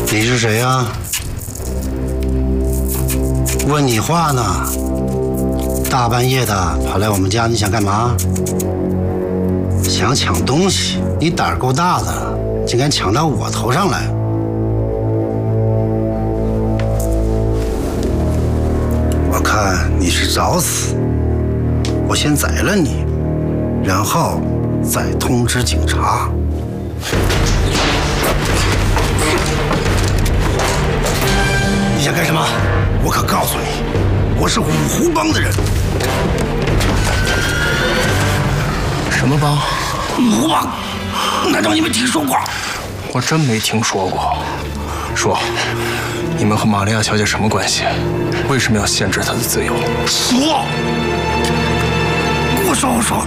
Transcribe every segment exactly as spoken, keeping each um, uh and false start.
你是谁呀？问你话呢。大半夜的跑来我们家，你想干嘛？想抢东西？你胆儿够大的，竟敢抢到我头上来！我看你是找死。我先宰了你，然后再通知警察。你想干什么？我可告诉你，我是五湖帮的人。 什么帮？ 五湖帮？难道你没听说过？ 我真没听说过。说，你们和玛利亚小姐什么关系？为什么要限制她的自由？ 说，我说我说。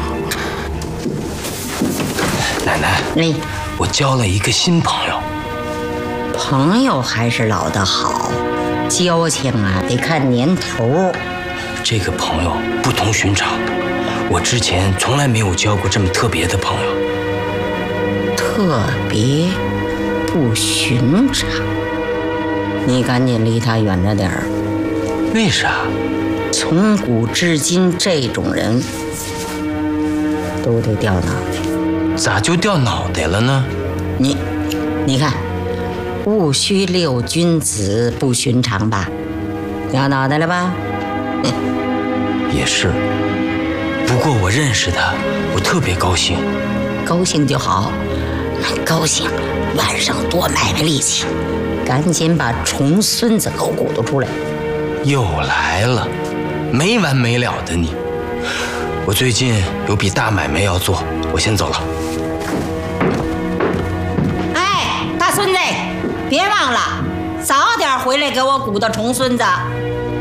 奶奶， 你我交了一个新朋友。 朋友还是老的好，交情啊得看年头。 这个朋友不同寻常，我之前从来没有交过这么特别的朋友。 特别不寻常，你赶紧离他远着点儿。 为啥？ 从古至今，这种人都得掉脑袋。 咋就掉脑袋了呢？ 你，你看，戊戌六君子不寻常吧？掉脑袋了吧？哼， 也是。不过我认识他，我特别高兴。 高兴就好，高兴晚上多买卖力气，赶紧把重孙子狗骨头出来。 又来了，没完没了的你。我最近有笔大买卖要做，我先走了。 哎，大孙子，别忘了早点回来给我鼓捣重孙子。